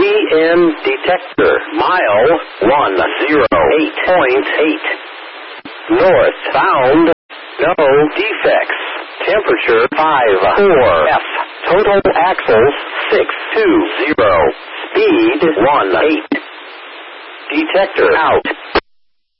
PM detector. Mile 108.8. Northbound. No defects. Temperature 54 F. Total axles 620. Speed 18. Detector out.